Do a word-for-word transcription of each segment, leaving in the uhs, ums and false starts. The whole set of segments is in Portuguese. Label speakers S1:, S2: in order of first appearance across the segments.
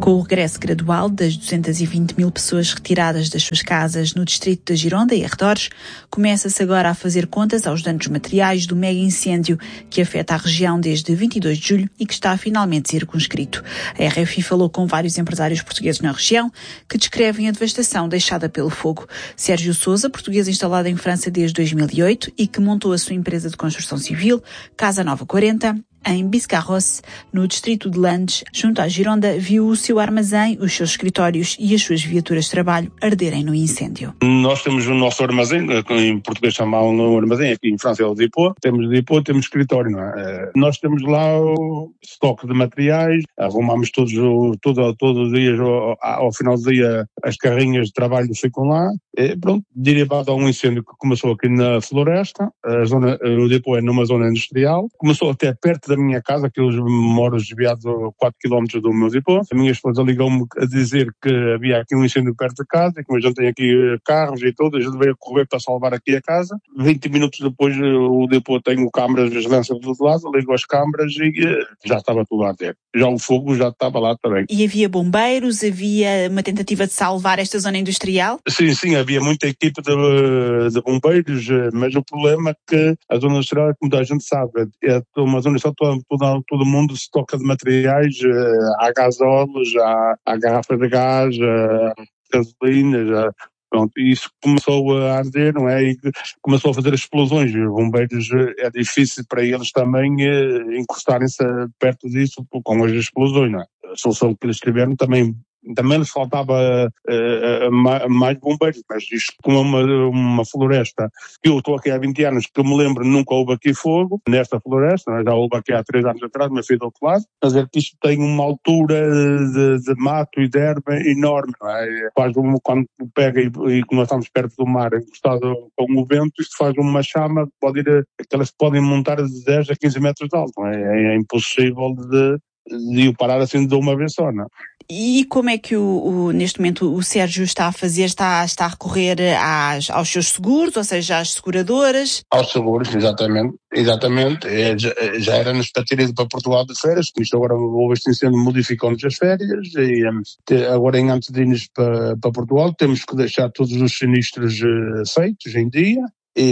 S1: Com o regresso gradual das duzentas e vinte mil pessoas retiradas das suas casas no distrito de Gironda e arredores, começa-se agora a fazer contas aos danos materiais do mega incêndio que afeta a região desde vinte e dois de julho e que está finalmente circunscrito. A R F I falou com vários empresários portugueses na região que descrevem a devastação deixada pelo fogo. Sérgio Sousa, português instalado em França desde dois mil e oito e que montou a sua empresa de construção civil, Casa Nova quarenta, em Biscarrosse, no distrito de Landes, junto à Gironda, viu o seu armazém, os seus escritórios e as suas viaturas de trabalho arderem no incêndio.
S2: Nós temos o nosso armazém, em português chamam o armazém, aqui em França é o depô, temos depô, temos escritório, não é? Nós temos lá o estoque de materiais, arrumamos todos, todo, todo o dia, ao, ao final do dia, as carrinhas de trabalho ficam lá, e pronto, derivado a um incêndio que começou aqui na floresta, a zona, o depô é numa zona industrial, começou até perto da minha casa, que eu moro desviado a quatro quilómetros do meu depô. A minha esposa ligou-me a dizer que havia aqui um incêndio perto da casa, e como a gente tem aqui carros e tudo, a gente veio correr para salvar aqui a casa. vinte minutos depois o depô tem câmaras de vigilância do outro lado, ligo as câmaras e já estava tudo a arder. Já o fogo já estava lá também.
S1: E havia bombeiros? Havia uma tentativa de salvar esta zona industrial?
S2: Sim, sim, havia muita equipe de, de bombeiros, mas o problema é que a zona industrial, como a gente sabe, é uma zona industrial. Todo, todo, todo mundo se toca de materiais, há gasóleos, há, há garrafas de gás, há gasolinas, há, pronto, e isso começou a arder, não é? E começou a fazer explosões. Os bombeiros, é difícil para eles também eh, encostarem-se perto disso com as explosões, não é? A solução que eles tiveram também. Também lhes faltava uh, uh, mais bombeiros, mas isto como é uma, uma floresta, eu estou aqui há vinte anos, que eu me lembro, nunca houve aqui fogo, nesta floresta, já houve aqui há três anos atrás, mas foi do outro lado, mas é que isto tem uma altura de, de mato e de erva enorme, não é? Faz um, quando pega e, e quando nós estamos perto do mar, encostado com o vento, isto faz uma chama, pode ir, que elas podem montar de dez a quinze metros de alto, não é? É, é impossível de, de o parar assim de uma vez só, não é?
S1: E como é que o, o, neste momento o Sérgio está a fazer? Está, está a recorrer às, aos seus seguros, ou seja, às seguradoras?
S2: Aos seguros, exatamente. Exatamente. É, já, já era nos para ter ido para Portugal de férias, que isto agora houve este incêndio, modificou-nos as férias, e um, agora em antes de irmos para, para Portugal temos que deixar todos os sinistros uh, feitos em dia.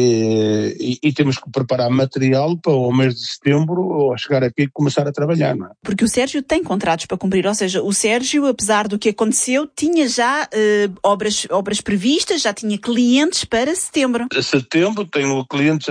S2: E, e, e temos que preparar material para o mês de setembro ou chegar aqui e começar a trabalhar, não é?
S1: Porque o Sérgio tem contratos para cumprir, ou seja, o Sérgio, apesar do que aconteceu, tinha já uh, obras, obras previstas, já tinha clientes para setembro.
S2: Setembro, tenho clientes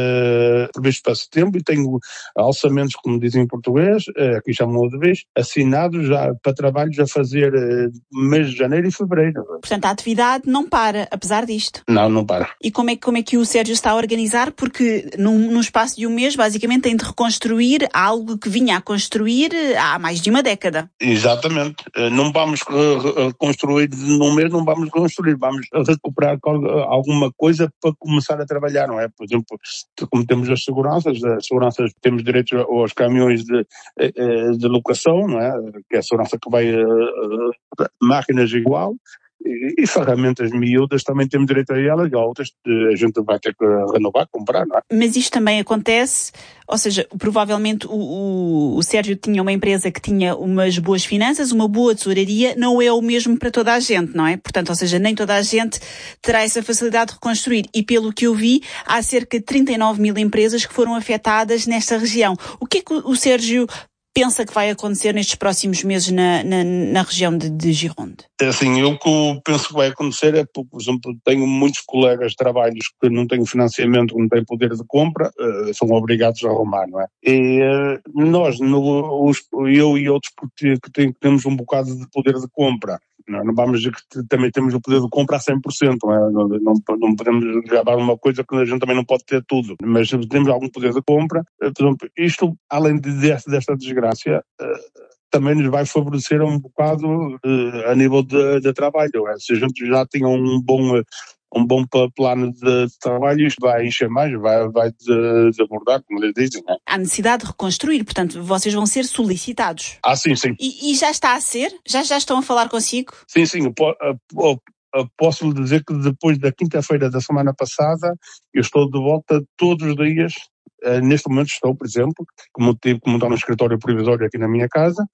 S2: uh, previstos para setembro e tenho alçamentos, como dizem em português, uh, aqui chamam de vez, assinados já para trabalhos a fazer uh, mês de janeiro e fevereiro.
S1: Portanto, a atividade não para, apesar disto.
S2: Não, não para.
S1: E como é, como é que o Sérgio está a organizar? Porque num, num espaço de um mês, basicamente, tem de reconstruir algo que vinha a construir há mais de uma década.
S2: Exatamente. Não vamos uh, construir num mês, não vamos construir, vamos recuperar alguma coisa para começar a trabalhar, não é? Por exemplo, como temos as seguranças, as seguranças temos direito aos caminhões de, de locação, não é? Que é a segurança que vai uh, máquinas igual. E, e ferramentas miúdas também temos direito a elas, e outras a gente vai ter que renovar, comprar, não é?
S1: Mas isto também acontece, ou seja, provavelmente o, o, o Sérgio tinha uma empresa que tinha umas boas finanças, uma boa tesouraria, não é o mesmo para toda a gente, não é? Portanto, ou seja, nem toda a gente terá essa facilidade de reconstruir. E pelo que eu vi, há cerca de trinta e nove mil empresas que foram afetadas nesta região. O que é que o Sérgio pensa que vai acontecer nestes próximos meses na, na, na região de, de Gironde?
S2: É assim, eu que penso que vai acontecer é, por exemplo, tenho muitos colegas de trabalhos que não têm financiamento, não têm poder de compra, uh, são obrigados a arrumar, não é? E uh, nós, no, os, eu e outros que, tem, que temos um bocado de poder de compra, não, não vamos dizer que também temos o poder de compra a cem por cento, não é? Não, não, não podemos gravar uma coisa que a gente também não pode ter tudo, mas temos algum poder de compra. Uh, por exemplo, isto, além de, desta, desta desgraça, uh, também nos vai favorecer um bocado uh, a nível de, de trabalho. É? Se a gente já tinha um bom, um bom plano de, de trabalho, isto vai encher mais, vai, vai desabordar, como eles dizem. É?
S1: Há necessidade de reconstruir, portanto, vocês vão ser solicitados.
S2: Ah, sim, sim.
S1: E, e já está a ser? Já, já estão a falar consigo?
S2: Sim, sim. Eu, eu, eu posso lhe dizer que depois da quinta-feira da semana passada, eu estou de volta todos os dias. Uh, neste momento estou, por exemplo, como tive que montar um escritório provisório aqui na minha casa,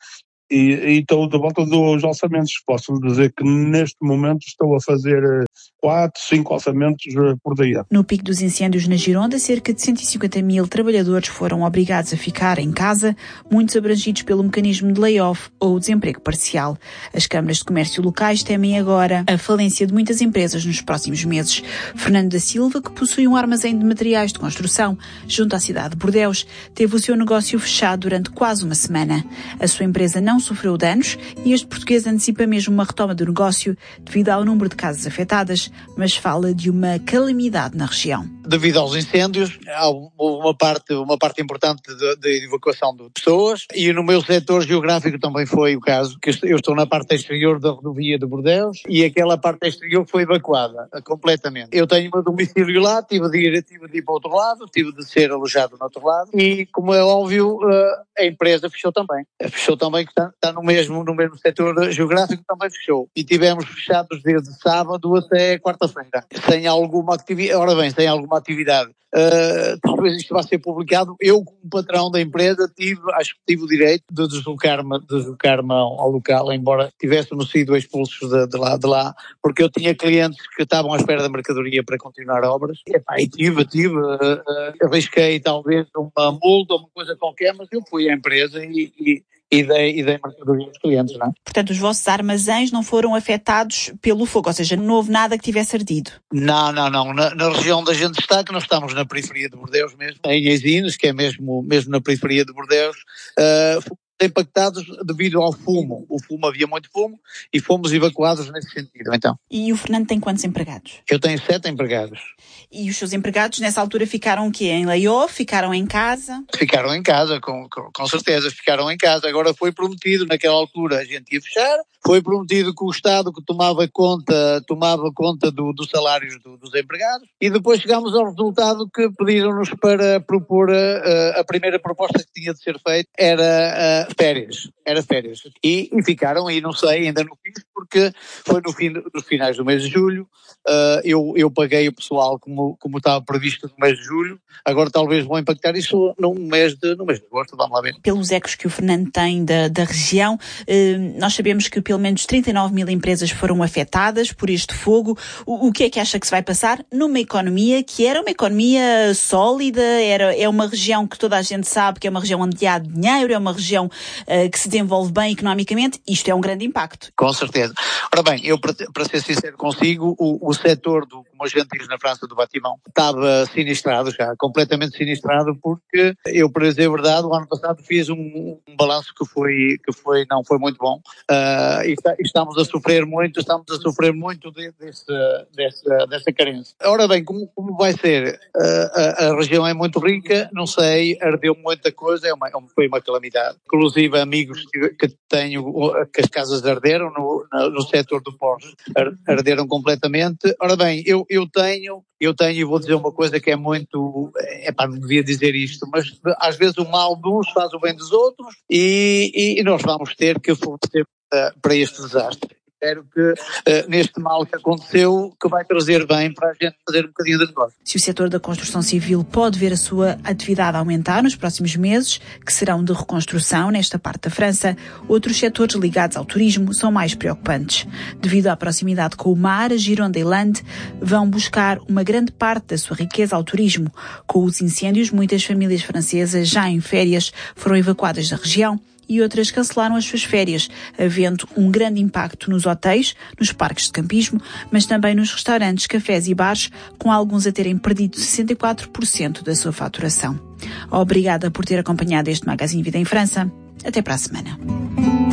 S2: e, e estou de volta dos orçamentos. Posso dizer que neste momento estou a fazer quatro, cinco orçamentos por dia.
S1: No pico dos incêndios na Gironda, cerca de cento e cinquenta mil trabalhadores foram obrigados a ficar em casa, muitos abrangidos pelo mecanismo de layoff ou desemprego parcial. As câmaras de comércio locais temem agora a falência de muitas empresas nos próximos meses. Fernando da Silva, que possui um armazém de materiais de construção junto à cidade de Bordeus, teve o seu negócio fechado durante quase uma semana. A sua empresa não sofreu danos e este português antecipa mesmo uma retoma do negócio devido ao número de casas afetadas, mas fala de uma calamidade na região.
S3: Devido aos incêndios, houve uma parte, uma parte importante de, de evacuação de pessoas e no meu setor geográfico também foi o caso, que eu estou na parte exterior da rodovia de Bordeus e aquela parte exterior foi evacuada completamente. Eu tenho o meu domicílio lá, tive de ir, tive de ir para o outro lado, tive de ser alojado no outro lado e, como é óbvio, a empresa fechou também. Fechou também, que está, está no mesmo, no mesmo setor geográfico, também fechou. E tivemos fechados desde sábado até quarta-feira, sem alguma atividade. Ora bem, sem alguma atividade. Uh, talvez isto vá ser publicado. Eu, como patrão da empresa, tive, acho que tive o direito de deslocar-me, de deslocar-me ao, ao local, embora tivéssemos sido expulsos de, de, lá, de lá, porque eu tinha clientes que estavam à espera da mercadoria para continuar obras. E, epá, e tive, tive, uh, uh, arrisquei talvez uma multa ou uma coisa qualquer, mas eu fui à empresa e, e E dei, e dei mercadoria aos clientes, não é?
S1: Portanto, os vossos armazéns não foram afetados pelo fogo, ou seja, não houve nada que tivesse ardido?
S3: Não, não, não. Na, na região onde a gente está, que nós estamos na periferia de Bordeus mesmo, em Ezinos, que é mesmo, mesmo na periferia de Bordeus, uh, fomos impactados devido ao fumo. O fumo, havia muito fumo e fomos evacuados nesse sentido, então.
S1: E o Fernando tem quantos empregados?
S3: Eu tenho sete empregados.
S1: E os seus empregados nessa altura ficaram o quê? Em layoff? Ficaram em casa?
S3: Ficaram em casa, com, com, com certeza, ficaram em casa. Agora foi prometido, naquela altura a gente ia fechar, foi prometido que o Estado que tomava conta, tomava conta do, dos salários do, dos empregados e depois chegámos ao resultado que pediram-nos para propor a, a primeira proposta que tinha de ser feita era uh, férias, era férias. E, e ficaram, e não sei, ainda não fiz, porque foi no fim, nos finais do mês de julho, uh, eu, eu paguei o pessoal como, como estava previsto no mês de julho, agora talvez vão impactar isso no mês de, no mês de agosto, vamos lá ver.
S1: Pelos ecos que o Fernando tem da, da região, eh, nós sabemos que pelo menos trinta e nove mil empresas foram afetadas por este fogo. O, o que é que acha que se vai passar numa economia que era uma economia sólida, era, é uma região que toda a gente sabe que é uma região onde há dinheiro, é uma região uh, que se desenvolve bem economicamente? Isto é um grande impacto.
S3: Com certeza. Ora bem, eu para, para ser sincero consigo, o, o setor do, como a gente diz na França, do batimão, estava sinistrado já, completamente sinistrado, porque eu, para dizer a verdade, o ano passado fiz um, um balanço que foi, que foi, não foi muito bom, uh, e, está, e estamos a sofrer muito, estamos a sofrer muito de, desse, dessa, dessa carência. Ora bem, como, como vai ser? Uh, a, a região é muito rica, não sei, ardeu muita coisa, é uma, foi uma calamidade. Inclusive amigos que, que tenho, que as casas arderam no, no, no setor do Porsche, arderam completamente. Ora bem, eu, eu tenho, eu tenho, e vou dizer uma coisa que é muito, é pá, não devia dizer isto, mas às vezes o mal de uns faz o bem dos outros e, e, e nós vamos ter que fornecer uh, para este desastre. Espero que uh, neste mal que aconteceu, que vai trazer bem para a gente fazer um bocadinho de negócio.
S1: Se o setor da construção civil pode ver a sua atividade aumentar nos próximos meses, que serão de reconstrução nesta parte da França, outros setores ligados ao turismo são mais preocupantes. Devido à proximidade com o mar, a Gironda e Landes vão buscar uma grande parte da sua riqueza ao turismo. Com os incêndios, muitas famílias francesas já em férias foram evacuadas da região e outras cancelaram as suas férias, havendo um grande impacto nos hotéis, nos parques de campismo, mas também nos restaurantes, cafés e bares, com alguns a terem perdido sessenta e quatro por cento da sua faturação. Obrigada por ter acompanhado este Magazine Vida em França. Até para a semana.